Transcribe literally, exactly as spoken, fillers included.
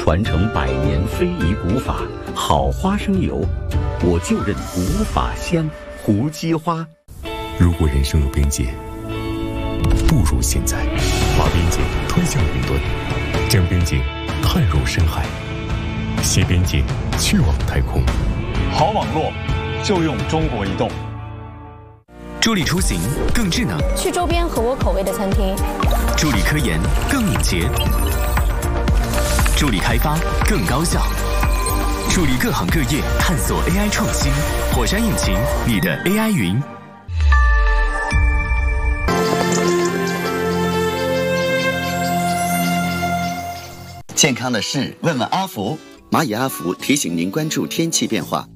传承百年非遗古法，好花生油，我就认古法鲜胡姬花。 如果人生有边界，不如现在，把边界推向云端，将边界探入深海，携边界去往太空。 好网络就用中国移动。 助力出行更智能， 去周边合我口味的餐厅； 助力科研更敏捷，助力开发更高效，助力各行各业探索 A I 创新。火山引擎，你的 A I 云。 健康的事，问问阿福。蚂蚁阿福提醒您关注天气变化。